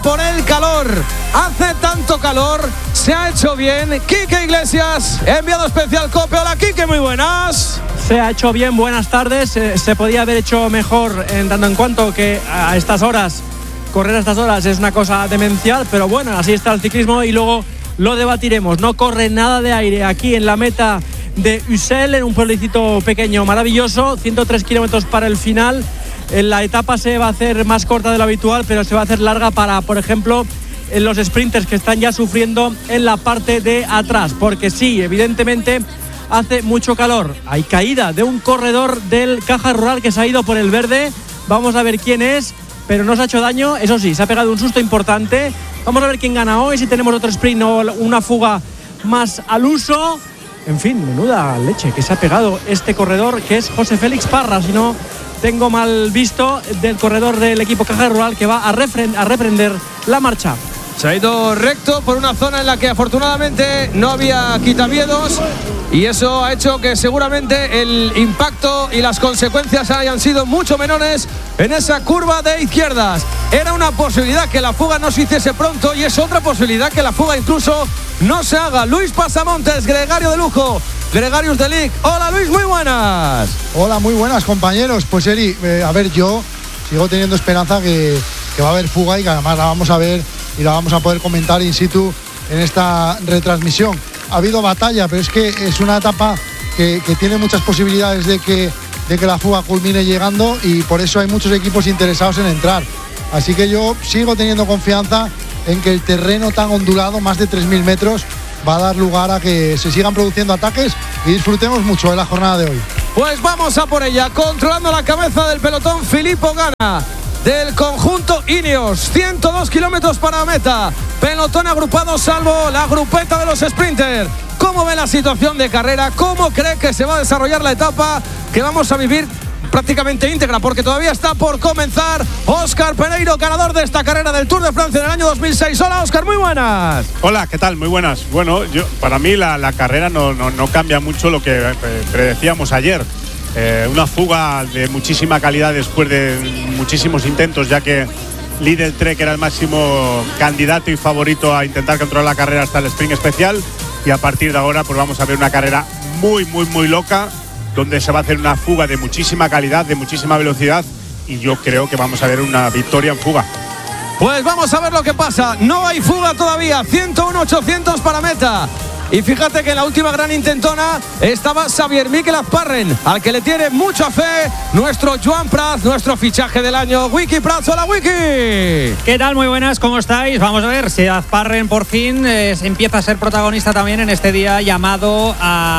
por el calor. Hace tanto calor, se ha hecho bien. Quique Iglesias, enviado especial COPE. Hola Quique, muy buenas. Se ha hecho bien, buenas tardes. Se podía haber hecho mejor en tanto en cuanto que a estas horas, correr a estas horas es una cosa demencial, pero bueno, así está el ciclismo y luego lo debatiremos. No corre nada de aire aquí en la meta de Ussel, en un pueblecito pequeño maravilloso, 103 kilómetros para el final. La etapa se va a hacer más corta de lo habitual, pero se va a hacer larga para, por ejemplo, los sprinters que están ya sufriendo en la parte de atrás, porque sí, evidentemente hace mucho calor. Hay caída de un corredor del Caja Rural que se ha ido por el verde. Vamos a ver quién es, pero no se ha hecho daño. Eso sí, se ha pegado un susto importante. Vamos a ver quién gana hoy, si tenemos otro sprint o una fuga más al uso. En fin, menuda leche que se ha pegado este corredor, que es José Félix Parra, si no tengo mal visto, del corredor del equipo Caja Rural, que va a reprender la marcha. Se ha ido recto por una zona en la que afortunadamente no había quitaviedos, y eso ha hecho que seguramente el impacto y las consecuencias hayan sido mucho menores en esa curva de izquierdas. Era una posibilidad que la fuga no se hiciese pronto, y es otra posibilidad que la fuga incluso no se haga. Luis Pasamontes, gregario de lujo, Gregarius de Lic. Hola Luis, muy buenas. Hola, muy buenas compañeros. Pues Eri, a ver, yo sigo teniendo esperanza que va a haber fuga y que además la vamos a ver y la vamos a poder comentar in situ en esta retransmisión. Ha habido batalla, pero es que es una etapa que tiene muchas posibilidades de que la fuga culmine llegando, y por eso hay muchos equipos interesados en entrar. Así que yo sigo teniendo confianza en que el terreno tan ondulado, más de 3.000 metros, va a dar lugar a que se sigan produciendo ataques y disfrutemos mucho de la jornada de hoy. Pues vamos a por ella, controlando la cabeza del pelotón, Filippo Ganna, del conjunto Ineos. 102 kilómetros para meta, pelotón agrupado salvo la grupeta de los sprinters. ¿Cómo ve la situación de carrera? ¿Cómo cree que se va a desarrollar la etapa que vamos a vivir prácticamente íntegra, porque todavía está por comenzar? Óscar Pereiro, ganador de esta carrera del Tour de Francia en el año 2006. Hola Óscar, muy buenas. Hola, ¿qué tal? Muy buenas. Bueno, para mí la carrera no cambia mucho lo que predecíamos ayer. Una fuga de muchísima calidad después de muchísimos intentos, ya que Lidl Trek era el máximo candidato y favorito a intentar controlar la carrera hasta el sprint especial, y a partir de ahora pues vamos a ver una carrera muy loca, donde se va a hacer una fuga de muchísima calidad, de muchísima velocidad, y yo creo que vamos a ver una victoria en fuga. Pues vamos a ver lo que pasa. No hay fuga todavía, 101.800 para meta. Y fíjate que en la última gran intentona estaba Xavier Mikel Azparren, al que le tiene mucha fe nuestro Joan Prats, nuestro fichaje del año. Wiki Prats, hola Wiki. ¿Qué tal? Muy buenas, ¿cómo estáis? Vamos a ver si Azparren por fin empieza a ser protagonista también en este día llamado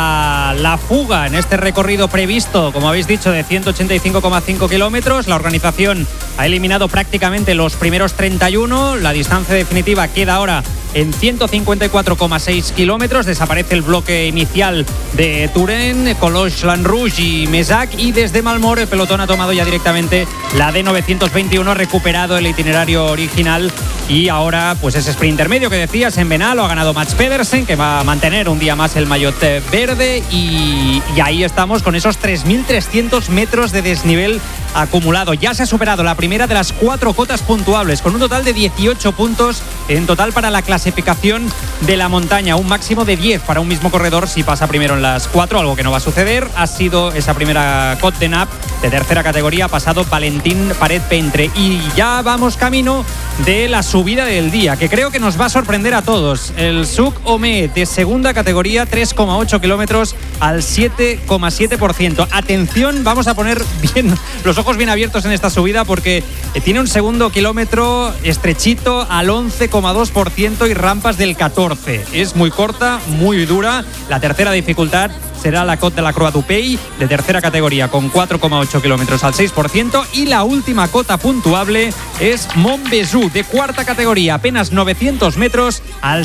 a la fuga, en este recorrido previsto, como habéis dicho, de 185,5 kilómetros. La organización ha eliminado prácticamente los primeros 31. La distancia definitiva queda ahora en 154,6 kilómetros. Desaparece el bloque inicial de Turén, Coloche-Lanrouge y Mesac, y desde Malmort el pelotón ha tomado ya directamente la D921, ha recuperado el itinerario original, y ahora pues ese sprint intermedio que decías en Benal lo ha ganado Mats Pedersen, que va a mantener un día más el maillot verde, y ahí estamos con esos 3.300 metros de desnivel acumulado. Ya se ha superado la primera de las 4 cotas puntuables, con un total de 18 puntos en total para la clasificación de la montaña, un máximo de 10 para un mismo corredor si pasa primero en las 4, algo que no va a suceder. Ha sido esa primera Côte de Nap de tercera categoría, ha pasado Valentín Paret-Pentre, y ya vamos camino de la subida del día, que creo que nos va a sorprender a todos. El Suc Omé de segunda categoría, 3,8 kilómetros al 7,7%. Atención, vamos a poner bien los ojos bien abiertos en esta subida, porque tiene un segundo kilómetro estrechito al 11,2% y rampas del 14%. Es muy corta, muy dura. La tercera dificultad será la Côte de la Croix du Pays de tercera categoría, con 4,8 kilómetros al 6%, y la última cota puntuable es Montbézu de cuarta categoría, apenas 900 metros al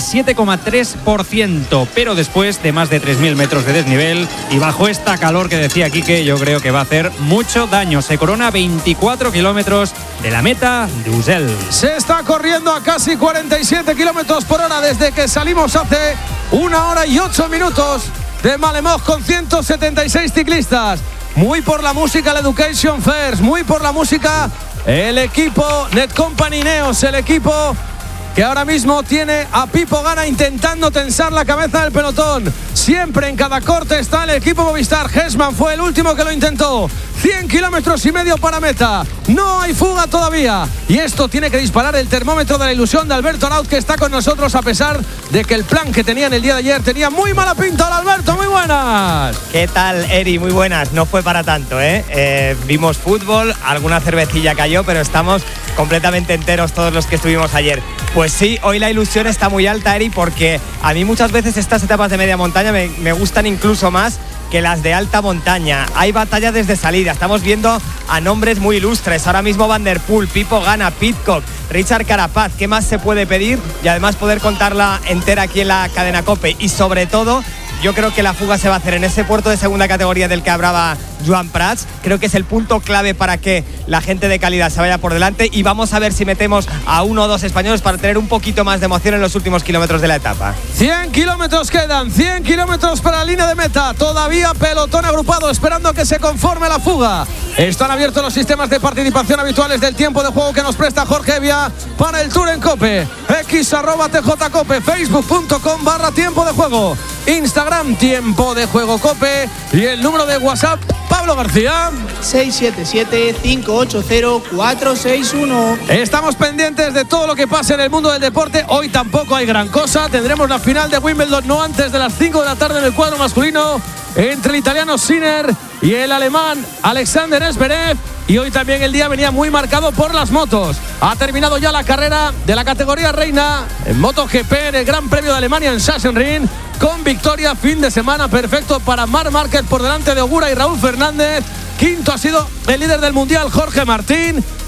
7,3%, pero después de más de 3.000 metros de desnivel y bajo esta calor que decía Quique, yo creo que va a hacer mucho daño. Se corona 24 kilómetros de la meta de Ussel. Se está corriendo a casi 47 kilómetros por hora desde que salimos hace 1 hora y 8 minutos de Malemort, con 176 ciclistas. Muy por la música, la Education First, muy por la música el equipo Netcompany Ineos, el equipo que ahora mismo tiene a Pipo Gana intentando tensar la cabeza del pelotón. Siempre en cada corte está el equipo Movistar. Hesman fue el último que lo intentó. 100 kilómetros y medio para meta. No hay fuga todavía. Y esto tiene que disparar el termómetro de la ilusión de Alberto Arauz, que está con nosotros a pesar de que el plan que tenían el día de ayer tenía muy mala pinta. Hola, Alberto, muy buenas. ¿Qué tal, Eri? Muy buenas. No fue para tanto, ¿eh? Vimos fútbol, alguna cervecilla cayó, pero estamos completamente enteros todos los que estuvimos ayer. Pues sí, hoy la ilusión está muy alta, Eri, porque a mí muchas veces estas etapas de media montaña me gustan incluso más que las de alta montaña. Hay batalla desde salida, estamos viendo a nombres muy ilustres. Ahora mismo Van der Poel, Pipo Gana, Pidcock, Richard Carapaz. ¿Qué más se puede pedir? Y además poder contarla entera aquí en la cadena COPE. Y sobre todo, yo creo que la fuga se va a hacer en ese puerto de segunda categoría del que hablaba Joan Prats. Creo que es el punto clave para que la gente de calidad se vaya por delante, y vamos a ver si metemos a uno o dos españoles para tener un poquito más de emoción en los últimos kilómetros de la etapa. 100 kilómetros quedan, 100 kilómetros para la línea de meta. Todavía pelotón agrupado esperando a que se conforme la fuga. Están abiertos los sistemas de participación habituales del tiempo de juego que nos presta Jorge Evia para el Tour en COPE. X@TJCOPE, Facebook.com/tiempo de juego, Instagram tiempo de juego COPE, y el número de WhatsApp, Pablo García, 677-580-461. Estamos pendientes de todo lo que pase en el mundo del deporte. Hoy tampoco hay gran cosa. Tendremos la final de Wimbledon no antes de las 5 de la tarde en el cuadro masculino, entre el italiano Sinner y el alemán Alexander Zverev. Y hoy también el día venía muy marcado por las motos. Ha terminado ya la carrera de la categoría reina en MotoGP en el Gran Premio de Alemania en Sachsenring, con victoria. Fin de semana perfecto para Marc Márquez por delante de Ogura y Raúl Fernández. Quinto ha sido el líder del mundial, Jorge Martín.